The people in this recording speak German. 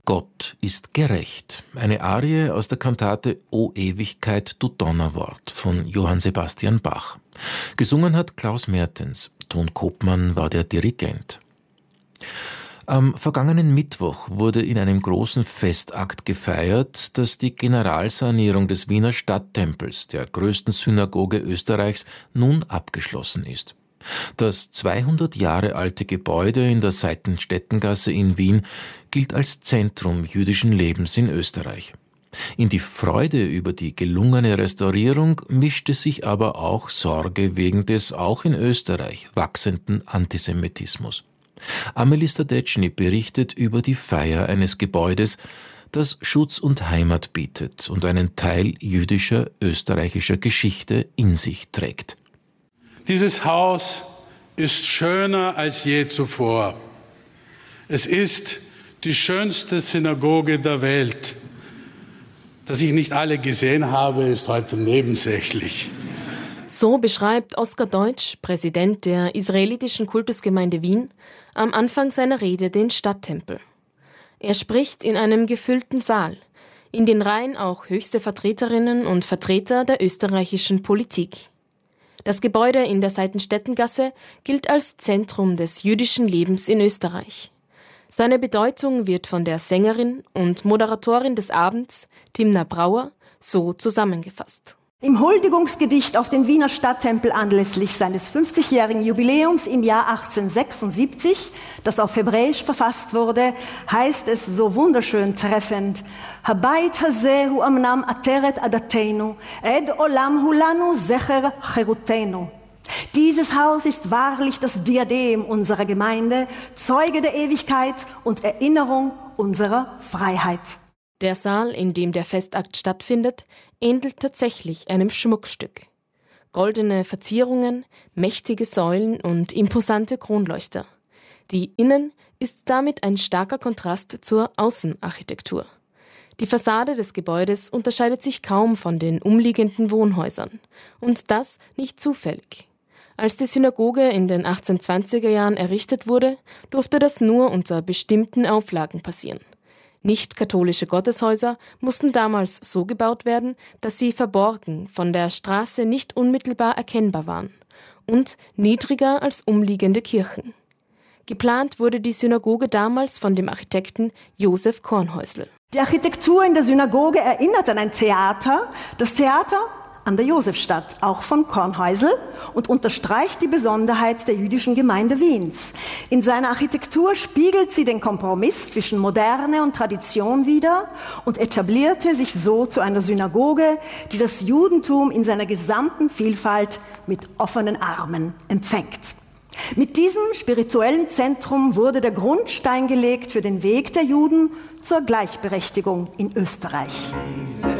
Gott ist gerecht. Eine Arie aus der Kantate O Ewigkeit, du Donnerwort von Johann Sebastian Bach. Gesungen hat Klaus Mertens. Ton Kopmann war der Dirigent. Am vergangenen Mittwoch wurde in einem großen Festakt gefeiert, dass die Generalsanierung des Wiener Stadttempels, der größten Synagoge Österreichs, nun abgeschlossen ist. Das 200 Jahre alte Gebäude in der Seitenstättengasse in Wien gilt als Zentrum jüdischen Lebens in Österreich. In die Freude über die gelungene Restaurierung mischte sich aber auch Sorge wegen des auch in Österreich wachsenden Antisemitismus. Amelie Stadecny berichtet über die Feier eines Gebäudes, das Schutz und Heimat bietet und einen Teil jüdischer österreichischer Geschichte in sich trägt. Dieses Haus ist schöner als je zuvor. Es ist die schönste Synagoge der Welt. Dass ich nicht alle gesehen habe, ist heute nebensächlich. So beschreibt Oskar Deutsch, Präsident der israelitischen Kultusgemeinde Wien, am Anfang seiner Rede den Stadttempel. Er spricht in einem gefüllten Saal, in den Reihen auch höchste Vertreterinnen und Vertreter der österreichischen Politik. Das Gebäude in der Seitenstättengasse gilt als Zentrum des jüdischen Lebens in Österreich. Seine Bedeutung wird von der Sängerin und Moderatorin des Abends, Timna Brauer, so zusammengefasst. Im Huldigungsgedicht auf den Wiener Stadttempel anlässlich seines 50-jährigen Jubiläums im Jahr 1876, das auf Hebräisch verfasst wurde, heißt es so wunderschön treffend: Habayit hazeh hu amnam ateret adateinu, ed olam hu lanu zecher cherutenu. Dieses Haus ist wahrlich das Diadem unserer Gemeinde, Zeuge der Ewigkeit und Erinnerung unserer Freiheit. Der Saal, in dem der Festakt stattfindet, ähnelt tatsächlich einem Schmuckstück. Goldene Verzierungen, mächtige Säulen und imposante Kronleuchter. Die Innen ist damit ein starker Kontrast zur Außenarchitektur. Die Fassade des Gebäudes unterscheidet sich kaum von den umliegenden Wohnhäusern. Und das nicht zufällig. Als die Synagoge in den 1820er Jahren errichtet wurde, durfte das nur unter bestimmten Auflagen passieren. Nicht-katholische Gotteshäuser mussten damals so gebaut werden, dass sie verborgen, von der Straße nicht unmittelbar erkennbar waren und niedriger als umliegende Kirchen. Geplant wurde die Synagoge damals von dem Architekten Josef Kornhäusl. Die Architektur in der Synagoge erinnert an ein Theater, das Theater an der Josefstadt, auch von Kornhäusl, und unterstreicht die Besonderheit der jüdischen Gemeinde Wiens. In seiner Architektur spiegelt sie den Kompromiss zwischen Moderne und Tradition wider und etablierte sich so zu einer Synagoge, die das Judentum in seiner gesamten Vielfalt mit offenen Armen empfängt. Mit diesem spirituellen Zentrum wurde der Grundstein gelegt für den Weg der Juden zur Gleichberechtigung in Österreich.